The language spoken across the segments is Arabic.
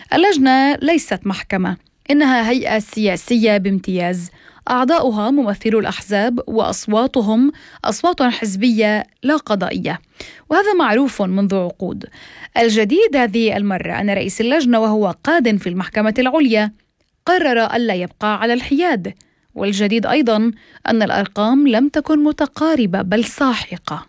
اللجنة ليست محكمة، إنها هيئة سياسية بامتياز، أعضاؤها ممثلو الأحزاب وأصواتهم أصوات حزبية لا قضائية، وهذا معروف منذ عقود. الجديد هذه المرة أن رئيس اللجنة وهو قاد في المحكمة العليا قرر ألا يبقى على الحياد، والجديد أيضا أن الأرقام لم تكن متقاربة بل ساحقة.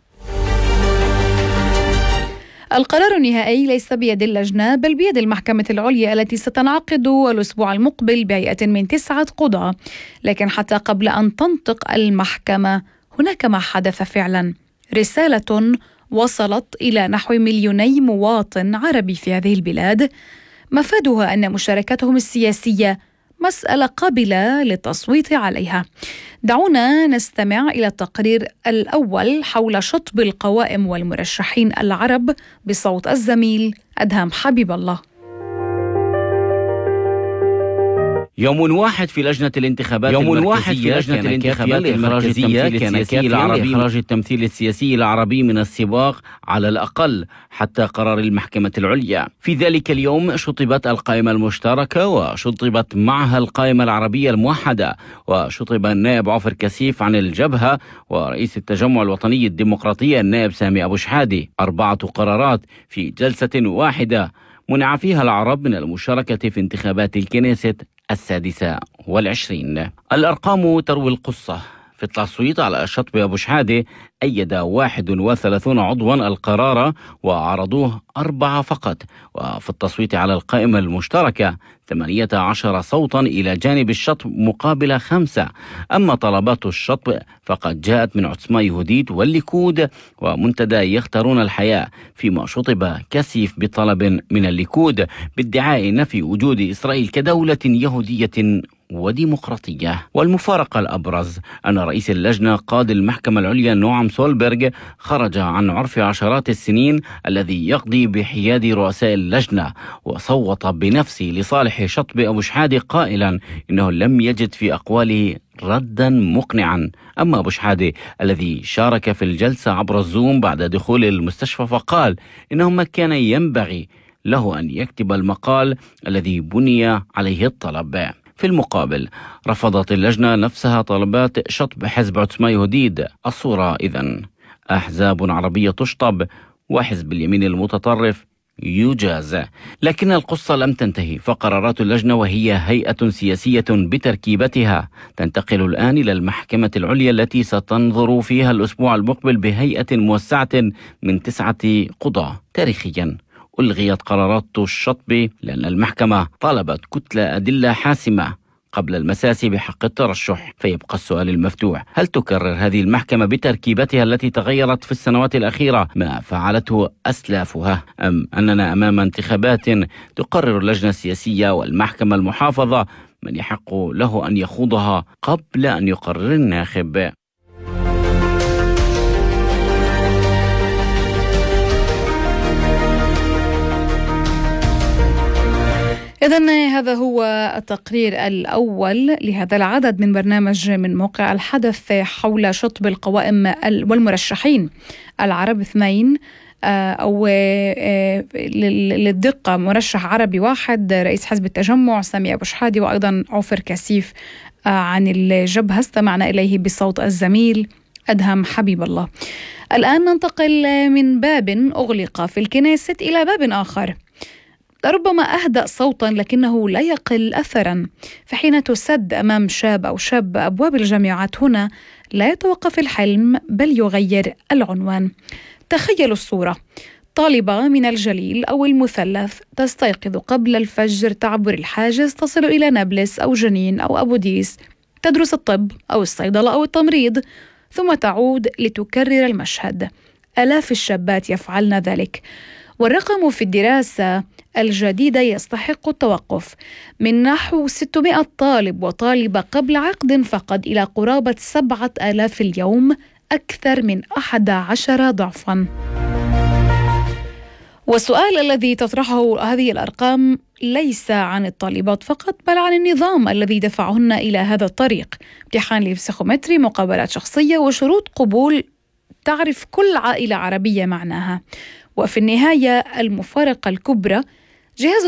القرار النهائي ليس بيد اللجنة بل بيد المحكمة العليا التي ستنعقد الأسبوع المقبل بهيئة من 9 قضاة. لكن حتى قبل أن تنطق المحكمة هناك ما حدث فعلا، رسالة وصلت إلى نحو 2 مواطن عربي في هذه البلاد، مفادها أن مشاركتهم السياسية مسألة قابلة للتصويت عليها. دعونا نستمع إلى التقرير الأول حول شطب القوائم والمرشحين العرب بصوت الزميل أدهم حبيب الله. يوم واحد في لجنة الانتخابات المركزية كان كافيا لإخراج التمثيل السياسي العربي من السباق على الأقل حتى قرار المحكمة العليا. في ذلك اليوم شطبت القائمة المشتركة وشطبت معها القائمة العربية الموحدة، وشطب النائب عوفر كسيف عن الجبهة ورئيس التجمع الوطني الديمقراطي النائب سامي أبو شحادي. 4 قرارات في جلسة واحدة منع فيها العرب من المشاركة في انتخابات الكنيست 26. الأرقام تروي القصة. في التصويت على شطب أبو شحادة أيد 31 عضوا القرار وعرضوه 4 فقط، وفي التصويت على القائمة المشتركة 18 صوتا إلى جانب الشطب مقابل 5. أما طلبات الشطب فقد جاءت من عثمان يهوديت والليكود ومنتدى يختارون الحياة، فيما شطب كسيف بطلب من الليكود بادعاء نفي وجود إسرائيل كدولة يهودية وديمقراطية. والمفارقة الأبرز أن رئيس اللجنة قاضي المحكمة العليا نوعم سولبرغ خرج عن عرف عشرات السنين الذي يقضي بحياد رؤساء اللجنة، وصوت بنفسه لصالح شطب أبو شحادة قائلا إنه لم يجد في أقواله ردا مقنعا. أما أبو شحادة الذي شارك في الجلسة عبر الزوم بعد دخول المستشفى فقال إنه ما كان ينبغي له أن يكتب المقال الذي بني عليه الطلب. في المقابل رفضت اللجنة نفسها طلبات شطب حزب عثمان يهوديد. الصورة إذن أحزاب عربية تشطب وحزب اليمين المتطرف يجاز. لكن القصة لم تنتهي، فقرارات اللجنة وهي هيئة سياسية بتركيبتها تنتقل الآن إلى المحكمة العليا التي ستنظر فيها الأسبوع المقبل بهيئة موسعة من 9 قضاة. تاريخيا ألغيت قرارات الشطب لأن المحكمة طلبت كتلة أدلة حاسمة قبل المساس بحق الترشح. فيبقى السؤال المفتوح: هل تكرر هذه المحكمة بتركيبتها التي تغيرت في السنوات الأخيرة ما فعلته أسلافها، أم أننا أمام انتخابات تقرر اللجنة السياسية والمحكمة المحافظة من يحق له أن يخوضها قبل أن يقرر الناخب؟ إذن هذا هو التقرير الأول لهذا العدد من برنامج من موقع الحدث حول شطب القوائم والمرشحين العرب 2 أو للدقة مرشح عربي 1 رئيس حزب التجمع سامي أبو شحادة، وأيضا عوفر كسيف عن الجبهة استمعنا إليه بصوت الزميل أدهم حبيب الله. الآن ننتقل من باب أغلق في الكنيست إلى باب آخر ربما أهدأ صوتا لكنه لا يقل أثرا. فحين تسد أمام شاب أو شاب أبواب الجامعات هنا لا يتوقف الحلم بل يغير العنوان. تخيلوا الصورة: طالبة من الجليل أو المثلث تستيقظ قبل الفجر، تعبر الحاجز، تصل إلى نابلس أو جنين أو أبو ديس، تدرس الطب أو الصيدلة أو التمريض، ثم تعود لتكرر المشهد. آلاف الشابات يفعلن ذلك، والرقم في الدراسة الجديدة يستحق التوقف، من نحو 600 طالب وطالبة قبل عقد فقط إلى قرابة 7000 اليوم، أكثر من 11 ضعفا. والسؤال الذي تطرحه هذه الأرقام ليس عن الطالبات فقط بل عن النظام الذي دفعهن إلى هذا الطريق. امتحان للبسيخومتري، مقابلات شخصية، وشروط قبول تعرف كل عائلة عربية معناها. وفي النهاية المفارقة الكبرى: جهاز